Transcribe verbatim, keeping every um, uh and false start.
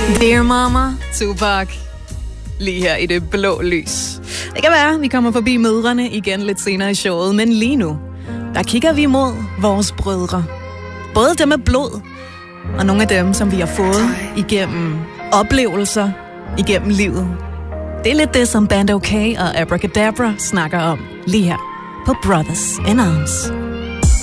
Dear Mama, Tupac. Lige her i det blå lys. Det kan være, vi kommer forbi mødrene igen lidt senere i showet, men lige nu, der kigger vi mod vores brødre. Både dem med blod, og nogle af dem, som vi har fået igennem oplevelser, igennem livet. Det er lidt det, som Band OK og Abracadabra snakker om lige her på Brothers in Arms.